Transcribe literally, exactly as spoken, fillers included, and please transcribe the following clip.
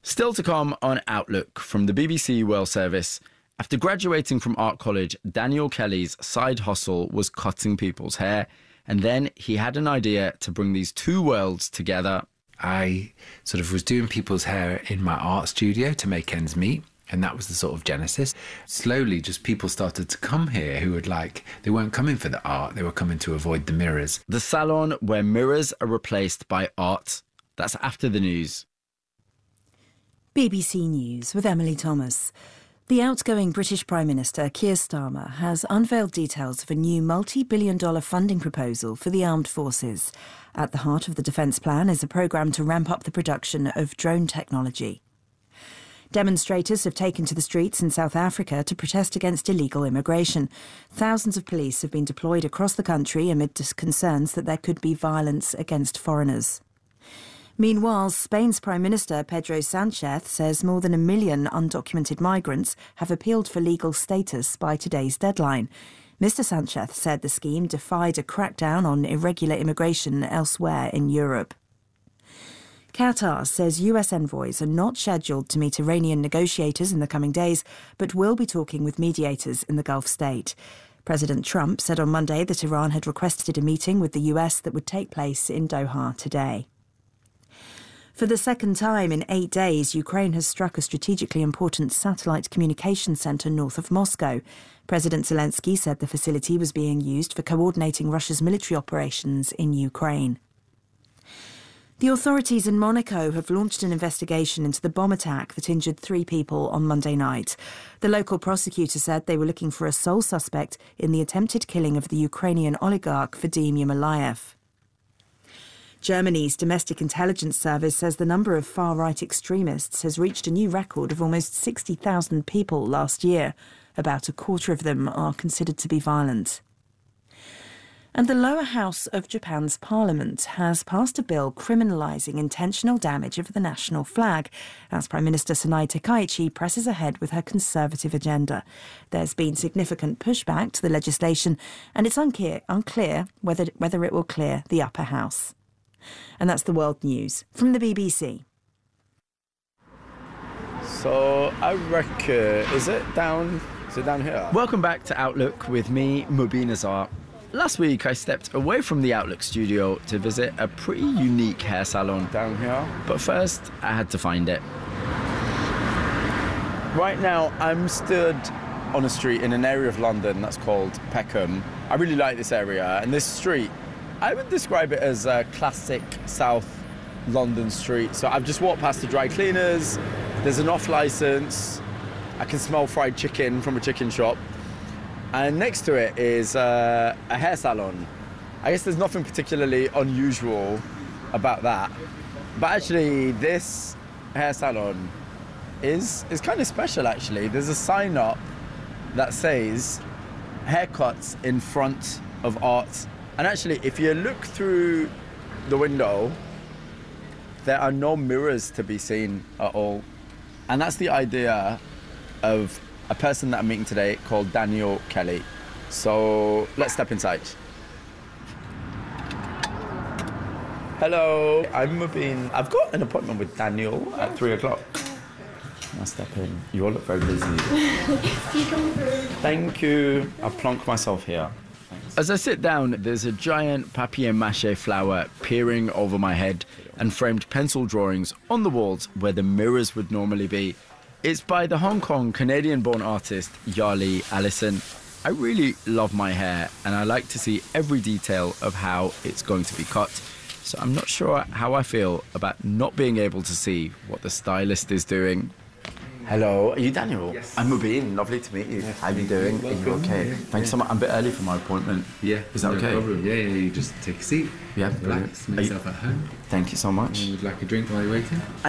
Still to come on Outlook from the B B C World Service. After graduating from art college, Daniel Kelly's side hustle was cutting people's hair. And then he had an idea to bring these two worlds together. I sort of was doing people's hair in my art studio to make ends meet. And that was the sort of genesis. Slowly, just people started to come here who would like, they weren't coming for the art, they were coming to avoid the mirrors. The salon where mirrors are replaced by art. That's after the news. B B C News with Emily Thomas. The outgoing British Prime Minister Keir Starmer has unveiled details of a new multi-billion dollar funding proposal for the armed forces. At the heart of the defence plan is a programme to ramp up the production of drone technology. Demonstrators have taken to the streets in South Africa to protest against illegal immigration. Thousands of police have been deployed across the country amid concerns that there could be violence against foreigners. Meanwhile, Spain's Prime Minister Pedro Sánchez says more than a million undocumented migrants have appealed for legal status by today's deadline. Mister Sánchez said the scheme defied a crackdown on irregular immigration elsewhere in Europe. Qatar says U S envoys are not scheduled to meet Iranian negotiators in the coming days, but will be talking with mediators in the Gulf state. President Trump said on Monday that Iran had requested a meeting with the U S that would take place in Doha today. For the second time in eight days, Ukraine has struck a strategically important satellite communication centre north of Moscow. President Zelensky said the facility was being used for coordinating Russia's military operations in Ukraine. The authorities in Monaco have launched an investigation into the bomb attack that injured three people on Monday night. The local prosecutor said they were looking for a sole suspect in the attempted killing of the Ukrainian oligarch Vadim Yermolayev. Germany's domestic intelligence service says the number of far-right extremists has reached a new record of almost sixty thousand people last year. About a quarter of them are considered to be violent. And the lower house of Japan's parliament has passed a bill criminalising intentional damage of the national flag as Prime Minister Sanai Takaichi presses ahead with her conservative agenda. There's been significant pushback to the legislation, and it's unclear, unclear whether, whether it will clear the upper house. And that's the world news from the B B C. So I reckon, is it down, is it down here? Welcome back to Outlook with me, Mubin Azar. Last week I stepped away from the Outlook studio to visit a pretty unique hair salon down here. But first, I had to find it. Right now, I'm stood on a street in an area of London that's called Peckham. I really like this area, and this street, I would describe it as a classic South London street. So I've just walked past the dry cleaners, there's an off licence, I can smell fried chicken from a chicken shop. And next to it is uh, a hair salon. I guess there's nothing particularly unusual about that. But actually, this hair salon is, is kind of special, actually. There's a sign up that says, haircuts in front of art. And actually, if you look through the window, there are no mirrors to be seen at all. And that's the idea of a person that I'm meeting today called Daniel Kelly. So let's step inside. Hello, I'm Mubin. I've got an appointment with Daniel at three o'clock. I'll step in. You all look very busy. Thank you. I'll plonk myself here. Thanks. As I sit down, there's a giant papier-mâché flower peering over my head and framed pencil drawings on the walls where the mirrors would normally be. It's by the Hong Kong Canadian-born artist Yarli Allison. I really love my hair and I like to see every detail of how it's going to be cut. So I'm not sure how I feel about not being able to see what the stylist is doing. Hello, are you Daniel? Yes. I'm Mubin, lovely to meet you. Yes, how are you doing? welcome. Are you okay? Yeah, Thanks yeah. so much. I'm a bit early for my appointment. Yeah, Is that no okay? problem. Yeah, yeah, you just take a seat. Yeah, relax, brilliant. make Are you- yourself at home. Thank you so much. Would you like a drink while you're waiting?